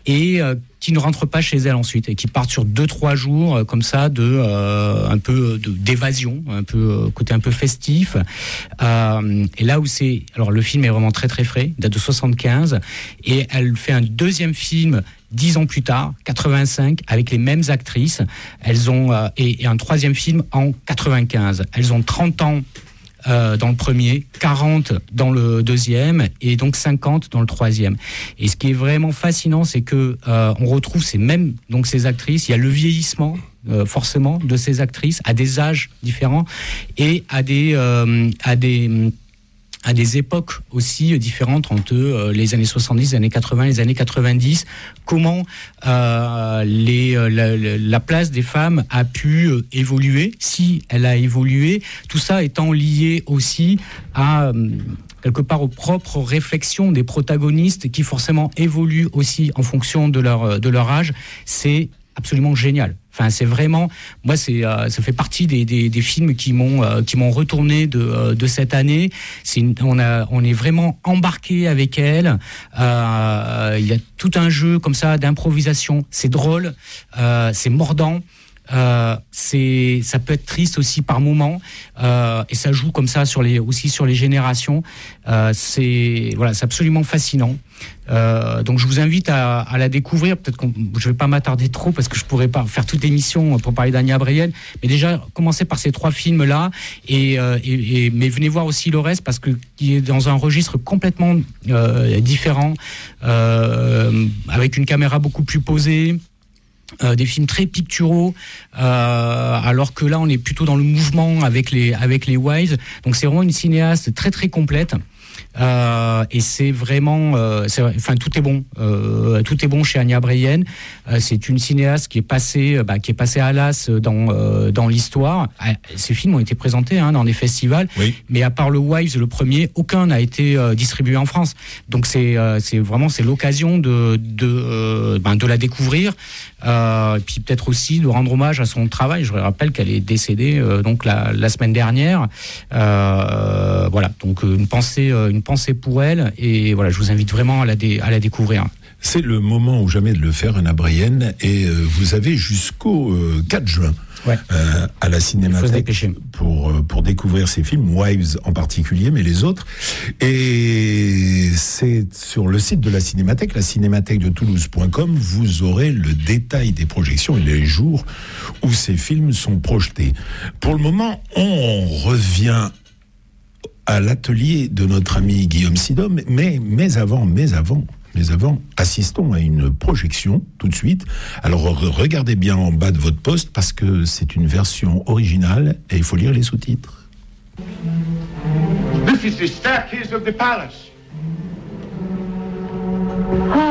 et qui ne rentrent pas chez elle ensuite et qui partent sur 2-3 jours comme ça un peu d'évasion, un peu côté un peu festif. Et là où alors le film est vraiment très très frais, date de 75, et elle fait un deuxième film 10 ans plus tard, 85, avec les mêmes actrices. Elles ont et un troisième film en 95. Elles ont 30 ans dans le premier, 40 dans le deuxième et donc 50 dans le troisième. Et ce qui est vraiment fascinant, c'est que on retrouve ces actrices. Il y a le vieillissement forcément de ces actrices à des âges différents et à des époques aussi différentes entre les années 70, les années 80, les années 90. Comment la place des femmes a pu évoluer, si elle a évolué, tout ça étant lié aussi à quelque part aux propres réflexions des protagonistes qui forcément évoluent aussi en fonction de leur âge. C'est absolument génial. Enfin, c'est vraiment, moi, ça fait partie des films qui m'ont retourné de cette année. On est vraiment embarqué avec elle. Il y a tout un jeu comme ça d'improvisation. C'est drôle, c'est mordant. Ça peut être triste aussi par moments, et ça joue comme ça aussi sur les générations. C'est absolument fascinant. Donc je vous invite à la découvrir. Peut-être que je vais pas m'attarder trop parce que je pourrais pas faire toute l'émission pour parler d'Ania Brienne, mais déjà commencez par ces 3 films là mais venez voir aussi le reste parce que il est dans un registre complètement différent, avec une caméra beaucoup plus posée. Des films très picturaux, alors que là on est plutôt dans le mouvement avec les Wives. Donc c'est vraiment une cinéaste très très complète. Et c'est vraiment, tout est bon chez Ania Brienne. C'est une cinéaste qui est passée à l'as dans l'histoire. Ces films ont été présentés dans des festivals, oui. Mais à part le Wives, le premier, aucun n'a été distribué en France. Donc c'est l'occasion de la découvrir. Et puis peut-être aussi de rendre hommage à son travail. Je rappelle qu'elle est décédée donc la semaine dernière. Voilà, donc une pensée pour elle, et voilà, je vous invite vraiment à la découvrir. C'est le moment ou jamais de le faire, Ania Brienne, et vous avez jusqu'au 4 juin. Ouais. À la Cinémathèque pour découvrir ces films, Wives en particulier, mais les autres. Et c'est sur le site de la Cinémathèque, la cinémathèque de Toulouse.com, vous aurez le détail des projections et les jours où ces films sont projetés. Pour le moment, on revient à l'atelier de notre ami Guillaume Sidom, mais avant, assistons à une projection tout de suite. Alors regardez bien en bas de votre poste parce que c'est une version originale et il faut lire les sous-titres. This is the staircase of the palace.